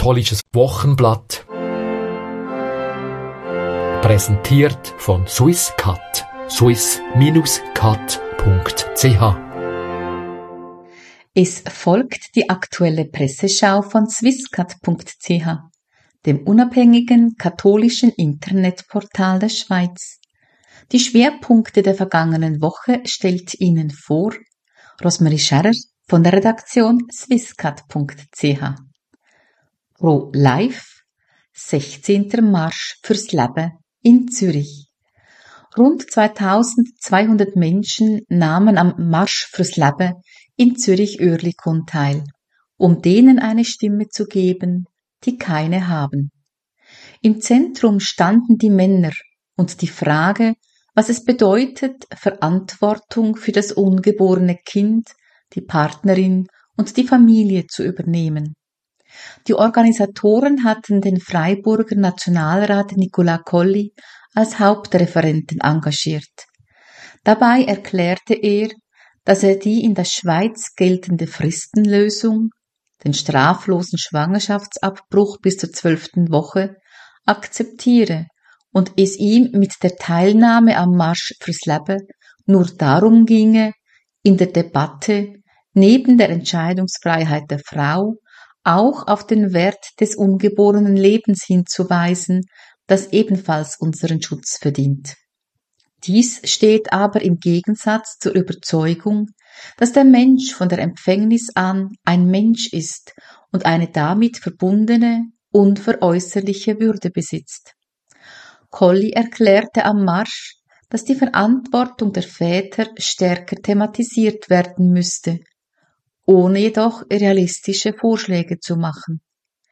katholisches Wochenblatt. Präsentiert von Swisscat. swiss-cat.ch. Es folgt die aktuelle Presseschau von swisscat.ch, dem unabhängigen katholischen Internetportal der Schweiz. Die Schwerpunkte der vergangenen Woche stellt Ihnen vor Rosemarie Scherrer von der Redaktion swisscat.ch. Pro-Life, 16. Marsch fürs Leben in Zürich. Rund 2200 Menschen nahmen am Marsch fürs Leben in Zürich-Oerlikon teil, um denen eine Stimme zu geben, die keine haben. Im Zentrum standen die Männer und die Frage, was es bedeutet, Verantwortung für das ungeborene Kind, die Partnerin und die Familie zu übernehmen. Die Organisatoren hatten den Freiburger Nationalrat Nicolas Colli als Hauptreferenten engagiert. Dabei erklärte er, dass er die in der Schweiz geltende Fristenlösung, den straflosen Schwangerschaftsabbruch bis zur 12. Woche, akzeptiere und es ihm mit der Teilnahme am Marsch fürs Leben nur darum ginge, in der Debatte neben der Entscheidungsfreiheit der Frau auch auf den Wert des ungeborenen Lebens hinzuweisen, das ebenfalls unseren Schutz verdient. Dies steht aber im Gegensatz zur Überzeugung, dass der Mensch von der Empfängnis an ein Mensch ist und eine damit verbundene, unveräußerliche Würde besitzt. Colli erklärte am Marsch, dass die Verantwortung der Väter stärker thematisiert werden müsste, ohne jedoch realistische Vorschläge zu machen.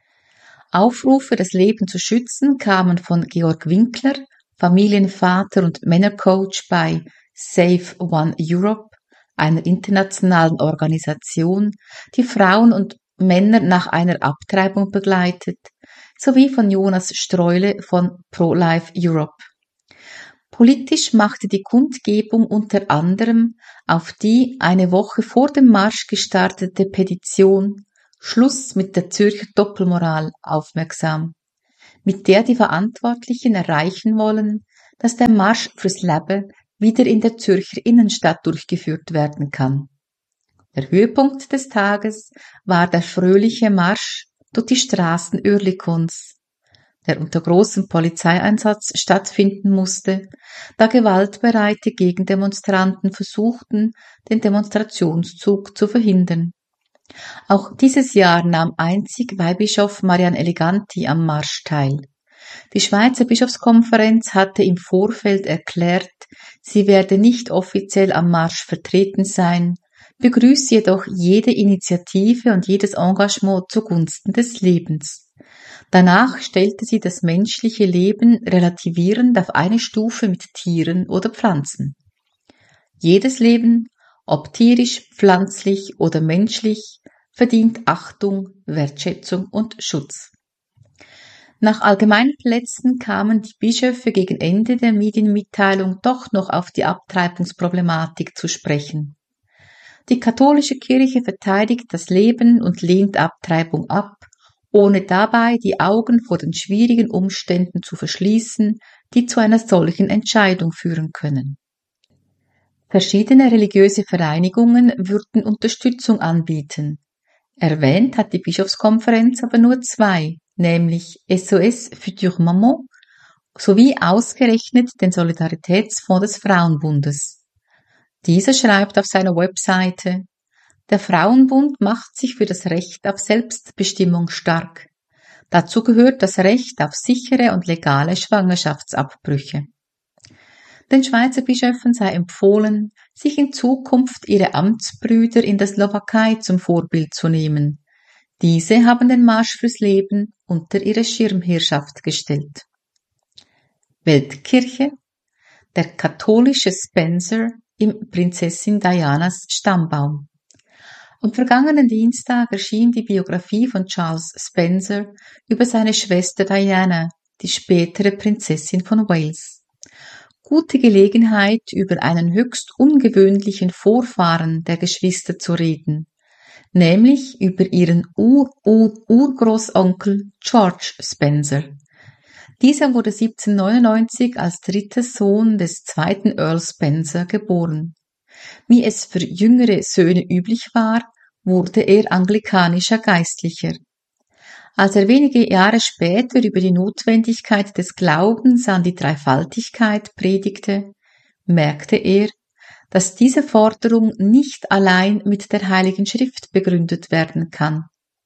Aufrufe, das Leben zu schützen, kamen von Georg Winkler, Familienvater und Männercoach bei Save One Europe, einer internationalen Organisation, die Frauen und Männer nach einer Abtreibung begleitet, sowie von Jonas Streule von Pro-Life Europe. Politisch machte die Kundgebung unter anderem auf die eine Woche vor dem Marsch gestartete Petition Schluss mit der Zürcher Doppelmoral aufmerksam, mit der die Verantwortlichen erreichen wollen, dass der Marsch fürs Leben wieder in der Zürcher Innenstadt durchgeführt werden kann. Der Höhepunkt des Tages war der fröhliche Marsch durch die Straßen Oerlikons, der unter großem Polizeieinsatz stattfinden musste, da gewaltbereite Gegendemonstranten versuchten, den Demonstrationszug zu verhindern. Auch dieses Jahr nahm einzig Weihbischof Marianne Eleganti am Marsch teil. Die Schweizer Bischofskonferenz hatte im Vorfeld erklärt, sie werde nicht offiziell am Marsch vertreten sein, begrüße jedoch jede Initiative und jedes Engagement zugunsten des Lebens. Danach stellte sie das menschliche Leben relativierend auf eine Stufe mit Tieren oder Pflanzen. Jedes Leben, ob tierisch, pflanzlich oder menschlich, verdient Achtung, Wertschätzung und Schutz. Nach Allgemeinplätzen kamen die Bischöfe gegen Ende der Medienmitteilung doch noch auf die Abtreibungsproblematik zu sprechen. Die katholische Kirche verteidigt das Leben und lehnt Abtreibung ab, ohne dabei die Augen vor den schwierigen Umständen zu verschließen, die zu einer solchen Entscheidung führen können. Verschiedene religiöse Vereinigungen würden Unterstützung anbieten. Erwähnt hat die Bischofskonferenz aber nur zwei, nämlich SOS Future Maman sowie ausgerechnet den Solidaritätsfonds des Frauenbundes. Dieser schreibt auf seiner Webseite: Der Frauenbund macht sich für das Recht auf Selbstbestimmung stark. Dazu gehört das Recht auf sichere und legale Schwangerschaftsabbrüche. Den Schweizer Bischöfen sei empfohlen, sich in Zukunft ihre Amtsbrüder in der Slowakei zum Vorbild zu nehmen. Diese haben den Marsch fürs Leben unter ihre Schirmherrschaft gestellt. Weltkirche: Der katholische Spencer im Prinzessin Dianas Stammbaum. Am vergangenen Dienstag erschien die Biografie von Charles Spencer über seine Schwester Diana, die spätere Prinzessin von Wales. Gute Gelegenheit, über einen höchst ungewöhnlichen Vorfahren der Geschwister zu reden. nämlich über ihren Urgroßonkel George Spencer. Dieser wurde 1799 als dritter Sohn des zweiten Earl Spencer geboren. Wie es für jüngere Söhne üblich war, wurde er anglikanischer Geistlicher. Als er wenige Jahre später über die Notwendigkeit des Glaubens an die Dreifaltigkeit predigte, merkte er, dass diese Forderung nicht allein mit der Heiligen Schrift begründet werden kann.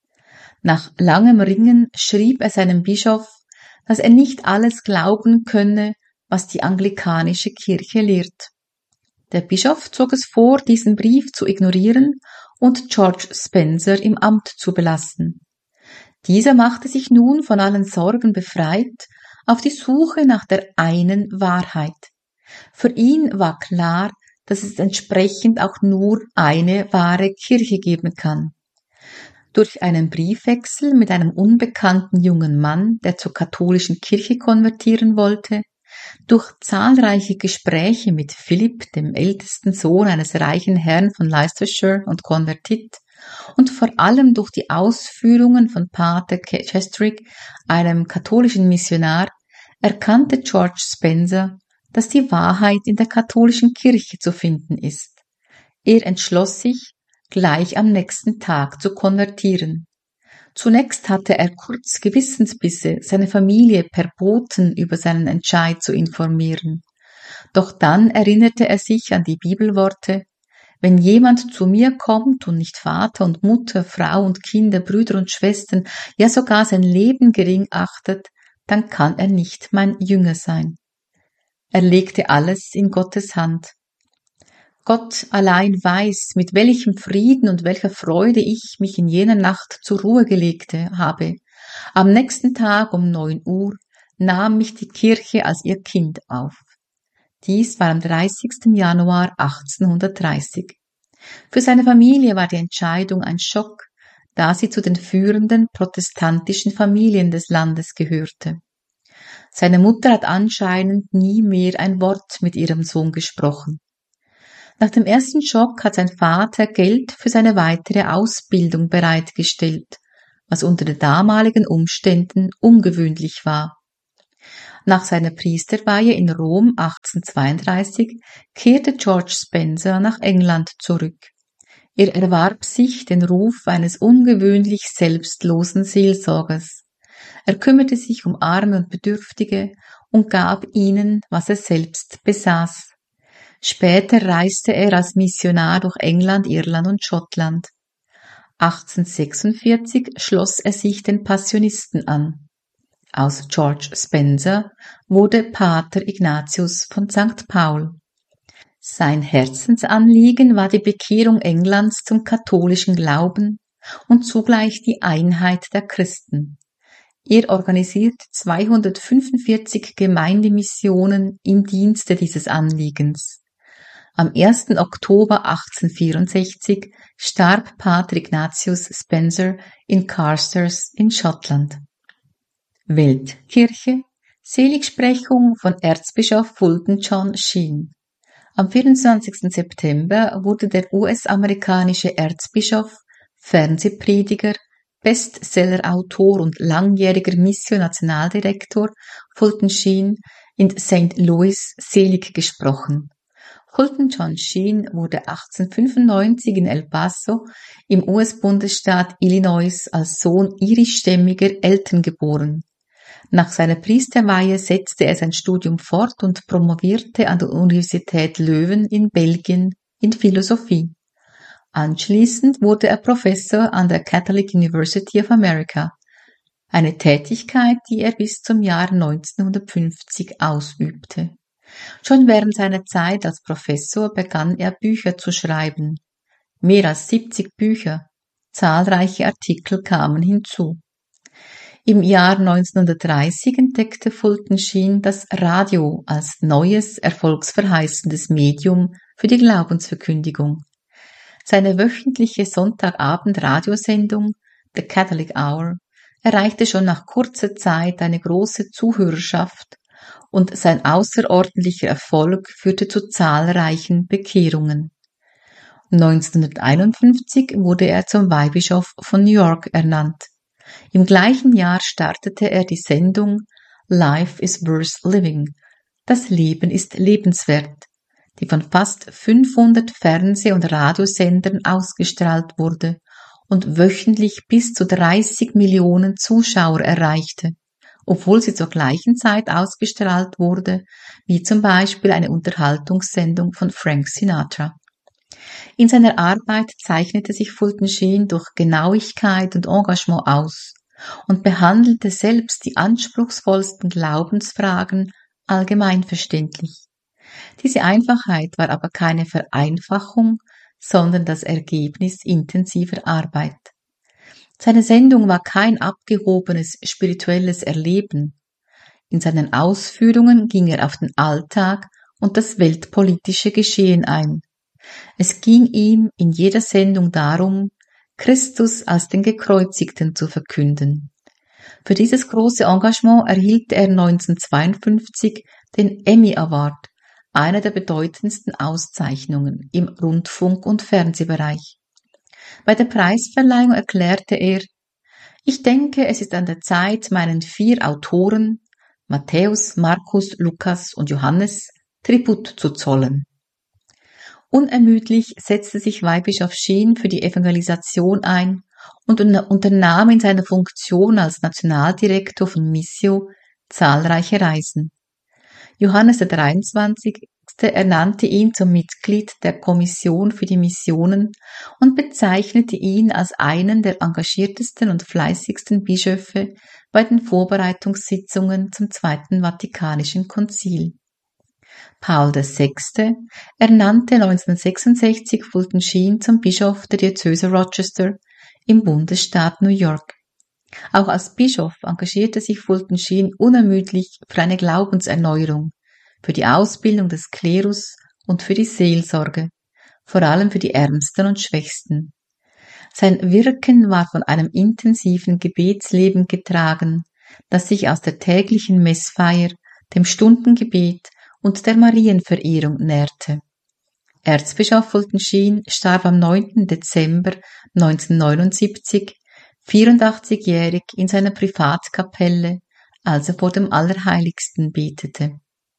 Nach langem Ringen schrieb er seinem Bischof, dass er nicht alles glauben könne, was die anglikanische Kirche lehrt. Der Bischof zog es vor, diesen Brief zu ignorieren und George Spencer im Amt zu belassen. Dieser machte sich nun von allen Sorgen befreit auf die Suche nach der einen Wahrheit. Für ihn war klar, dass es entsprechend auch nur eine wahre Kirche geben kann. Durch einen Briefwechsel mit einem unbekannten jungen Mann, der zur katholischen Kirche konvertieren wollte, durch zahlreiche Gespräche mit Philipp, dem ältesten Sohn eines reichen Herrn von Leicestershire und Konvertit, und vor allem durch die Ausführungen von Pater Chestrick, einem katholischen Missionar, erkannte George Spencer, dass die Wahrheit in der katholischen Kirche zu finden ist. Er entschloss sich, gleich am nächsten Tag zu konvertieren. Zunächst hatte er kurz Gewissensbisse, seine Familie per Boten über seinen Entscheid zu informieren. Doch dann erinnerte er sich an die Bibelworte: Wenn jemand zu mir kommt und nicht Vater und Mutter, Frau und Kinder, Brüder und Schwestern, ja sogar sein Leben gering achtet, dann kann er nicht mein Jünger sein. Er legte alles in Gottes Hand. Gott allein weiß, mit welchem Frieden und welcher Freude ich mich in jener Nacht zur Ruhe gelegte habe. Am nächsten Tag um 9 Uhr nahm mich die Kirche als ihr Kind auf. Dies war am 30. Januar 1830. Für seine Familie war die Entscheidung ein Schock, da sie zu den führenden protestantischen Familien des Landes gehörte. Seine Mutter hat anscheinend nie mehr ein Wort mit ihrem Sohn gesprochen. Nach dem ersten Schock hat sein Vater Geld für seine weitere Ausbildung bereitgestellt, was unter den damaligen Umständen ungewöhnlich war. Nach seiner Priesterweihe in Rom 1832 kehrte George Spencer nach England zurück. Er erwarb sich den Ruf eines ungewöhnlich selbstlosen Seelsorgers. Er kümmerte sich um Arme und Bedürftige und gab ihnen, was er selbst besaß. Später reiste er als Missionar durch England, Irland und Schottland. 1846 schloss er sich den Passionisten an. Aus George Spencer wurde Pater Ignatius von St. Paul. Sein Herzensanliegen war die Bekehrung Englands zum katholischen Glauben und zugleich die Einheit der Christen. Er organisierte 245 Gemeindemissionen im Dienste dieses Anliegens. Am 1. Oktober 1864 starb Pater Ignatius Spencer in Carstairs in Schottland. Weltkirche, Seligsprechung von Erzbischof Fulton John Sheen. Am 24. September wurde der US-amerikanische Erzbischof, Fernsehprediger, Bestsellerautor und langjähriger Mission-Nationaldirektor Fulton Sheen in St. Louis selig gesprochen. Fulton John Sheen wurde 1895 in El Paso im US-Bundesstaat Illinois als Sohn irischstämmiger Eltern geboren. Nach seiner Priesterweihe setzte er sein Studium fort und promovierte an der Universität Leuven in Belgien in Philosophie. Anschließend wurde er Professor an der Catholic University of America, eine Tätigkeit, die er bis zum Jahr 1950 ausübte. Schon während seiner Zeit als Professor begann er Bücher zu schreiben. Mehr als 70 Bücher, zahlreiche Artikel kamen hinzu. Im Jahr 1930 entdeckte Fulton Sheen das Radio als neues, erfolgsverheißendes Medium für die Glaubensverkündigung. Seine wöchentliche Sonntagabend-Radiosendung The Catholic Hour erreichte schon nach kurzer Zeit eine große Zuhörerschaft und sein außerordentlicher Erfolg führte zu zahlreichen Bekehrungen. 1951 wurde er zum Weihbischof von New York ernannt. Im gleichen Jahr startete er die Sendung Life is worth living. Das Leben ist lebenswert, die von fast 500 Fernseh- und Radiosendern ausgestrahlt wurde und wöchentlich bis zu 30 Millionen Zuschauer erreichte, obwohl sie zur gleichen Zeit ausgestrahlt wurde, wie zum Beispiel eine Unterhaltungssendung von Frank Sinatra. In seiner Arbeit zeichnete sich Fulton Sheen durch Genauigkeit und Engagement aus und behandelte selbst die anspruchsvollsten Glaubensfragen allgemeinverständlich. Diese Einfachheit war aber keine Vereinfachung, sondern das Ergebnis intensiver Arbeit. Seine Sendung war kein abgehobenes spirituelles Erleben. In seinen Ausführungen ging er auf den Alltag und das weltpolitische Geschehen ein. Es ging ihm in jeder Sendung darum, Christus als den Gekreuzigten zu verkünden. Für dieses große Engagement erhielt er 1952 den Emmy Award, eine der bedeutendsten Auszeichnungen im Rundfunk- und Fernsehbereich. Bei der Preisverleihung erklärte er: Ich denke, es ist an der Zeit, meinen 4 Autoren, Matthäus, Markus, Lukas und Johannes, Tribut zu zollen. Unermüdlich setzte sich Weihbischof Sheen für die Evangelisation ein und unternahm in seiner Funktion als Nationaldirektor von Missio zahlreiche Reisen. Johannes der 23. ernannte ihn zum Mitglied der Kommission für die Missionen und bezeichnete ihn als einen der engagiertesten und fleißigsten Bischöfe bei den Vorbereitungssitzungen zum Zweiten Vatikanischen Konzil. Paul VI. Ernannte 1966 Fulton Sheen zum Bischof der Diözese Rochester im Bundesstaat New York. Auch als Bischof engagierte sich Fulton Sheen unermüdlich für eine Glaubenserneuerung, für die Ausbildung des Klerus und für die Seelsorge, vor allem für die Ärmsten und Schwächsten. Sein Wirken war von einem intensiven Gebetsleben getragen, das sich aus der täglichen Messfeier, dem Stundengebet und der Marienverehrung nährte. Erzbischof Fulton Sheen starb am 9. Dezember 1979, 84-jährig in seiner Privatkapelle, als er vor dem Allerheiligsten betete.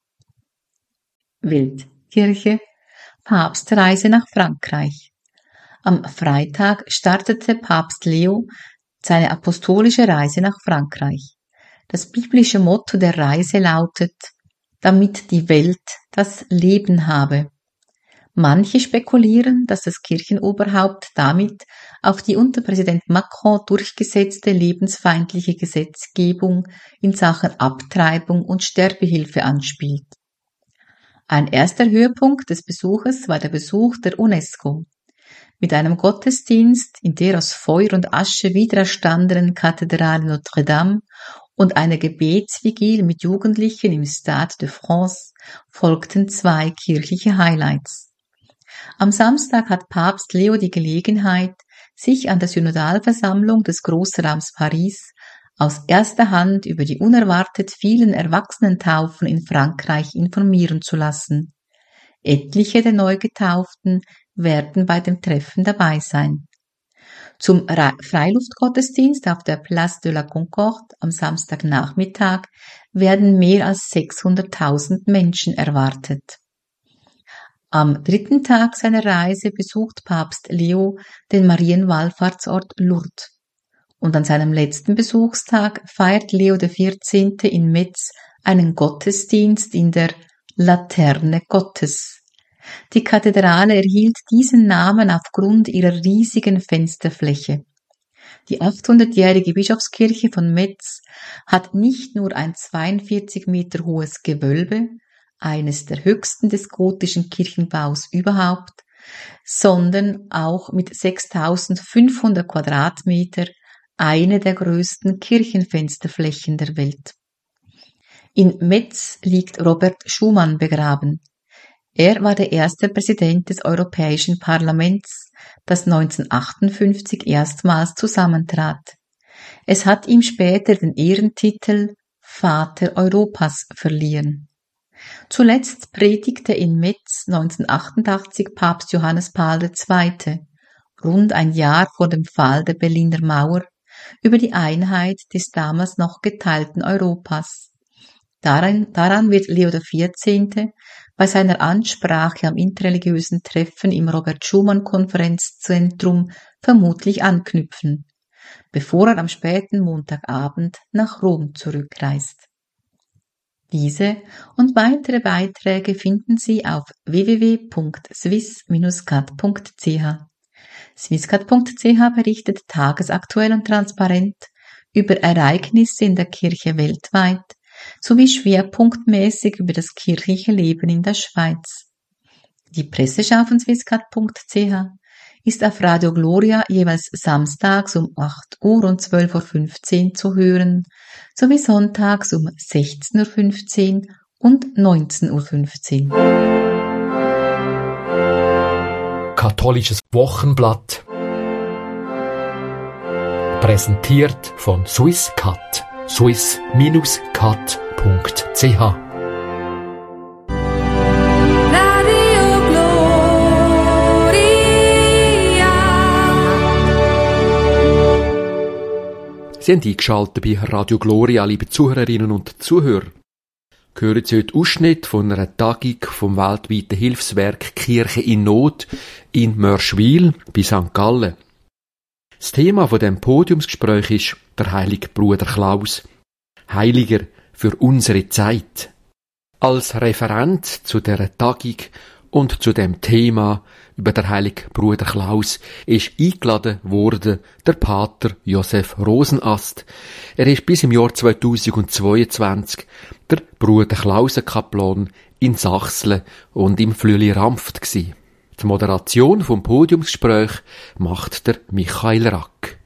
Weltkirche, Papstreise nach Frankreich. Am Freitag startete Papst Leo seine apostolische Reise nach Frankreich. Das biblische Motto der Reise lautet: damit die Welt das Leben habe. Manche spekulieren, dass das Kirchenoberhaupt damit auf die unter Präsident Macron durchgesetzte lebensfeindliche Gesetzgebung in Sachen Abtreibung und Sterbehilfe anspielt. Ein erster Höhepunkt des Besuches war der Besuch der UNESCO. Mit einem Gottesdienst in der aus Feuer und Asche wiedererstandenen Kathedrale Notre-Dame und einer Gebetsvigil mit Jugendlichen im Stade de France folgten 2 kirchliche Highlights. Am Samstag hat Papst Leo die Gelegenheit, sich an der Synodalversammlung des Großraums Paris aus erster Hand über die unerwartet vielen Erwachsenentaufen in Frankreich informieren zu lassen. Etliche der Neugetauften werden bei dem Treffen dabei sein. Zum Freiluftgottesdienst auf der Place de la Concorde am Samstagnachmittag werden mehr als 600.000 Menschen erwartet. Am 3. Tag seiner Reise besucht Papst Leo den Marienwallfahrtsort Lourdes. Und an seinem letzten Besuchstag feiert Leo XIV. In Metz einen Gottesdienst in der Laterne Gottes. Die Kathedrale erhielt diesen Namen aufgrund ihrer riesigen Fensterfläche. Die 800-jährige Bischofskirche von Metz hat nicht nur ein 42 Meter hohes Gewölbe, eines der höchsten des gotischen Kirchenbaus überhaupt, sondern auch mit 6.500 Quadratmeter eine der größten Kirchenfensterflächen der Welt. In Metz liegt Robert Schuman begraben. Er war der erste Präsident des Europäischen Parlaments, das 1958 erstmals zusammentrat. Es hat ihm später den Ehrentitel Vater Europas verliehen. Zuletzt predigte in Metz 1988 Papst Johannes Paul II., rund ein Jahr vor dem Fall der Berliner Mauer, über die Einheit des damals noch geteilten Europas. Daran wird Leo XIV. Bei seiner Ansprache am interreligiösen Treffen im Robert-Schumann-Konferenzzentrum vermutlich anknüpfen, bevor er am späten Montagabend nach Rom zurückreist. Diese und weitere Beiträge finden Sie auf www.swiss-cat.ch. Swisscat.ch berichtet tagesaktuell und transparent über Ereignisse in der Kirche weltweit sowie schwerpunktmäßig über das kirchliche Leben in der Schweiz. Die Presseschau von Swisscat.ch ist auf Radio Gloria jeweils samstags um 8 Uhr und 12.15 Uhr zu hören, sowie sonntags um 16.15 Uhr und 19.15 Uhr. Katholisches Wochenblatt. Präsentiert von Swisscat. swiss-cat.ch. Sie haben eingeschaltet bei Radio Gloria, liebe Zuhörerinnen und Zuhörer. Hören Sie heute Ausschnitt von einer Tagung vom weltweiten Hilfswerk Kirche in Not in Mörschwil bei St. Gallen. Das Thema von dem Podiumsgespräch ist der heilige Bruder Klaus, Heiliger für unsere Zeit. Als Referent zu der Tagung und zu dem Thema über den heiligen Bruder Klaus ist eingeladen worden der Pater Josef Rosenast. Er ist bis im Jahr 2022 der Bruder Klausenkaplan in Sachsen und im Flüeli-Rampft gsi. Die Moderation vom Podiumsgespräch macht der Michael Rack.